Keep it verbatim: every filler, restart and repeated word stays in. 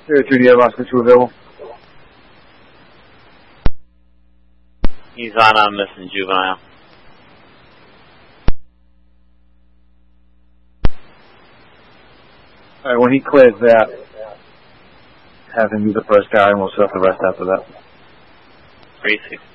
Area two, do you have Oscar two available? He's on a missing juvenile. Alright, when he clears that, have him be the first guy and we'll set up the rest after that. three sixty.